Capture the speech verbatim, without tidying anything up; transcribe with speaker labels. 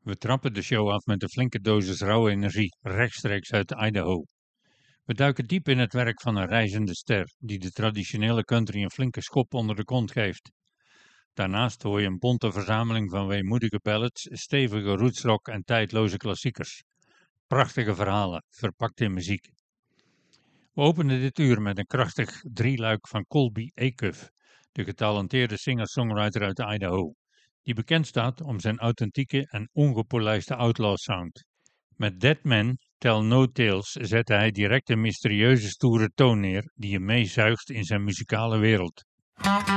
Speaker 1: We trappen de show af met een flinke dosis rauwe energie, rechtstreeks uit Idaho. We duiken diep in het werk van een reizende ster, die de traditionele country een flinke schop onder de kont geeft. Daarnaast hoor je een bonte verzameling van weemoedige ballads, stevige rootsrock en tijdloze klassiekers. Prachtige verhalen, verpakt in muziek. We openen dit uur met een krachtig drieluik van Colby Acuff, de getalenteerde singer-songwriter uit Idaho, die bekend staat om zijn authentieke en ongepolijste outlaw sound. Met Dead Man Tell No Tales zette hij direct een mysterieuze stoere toon neer die je meezuigt in zijn muzikale wereld.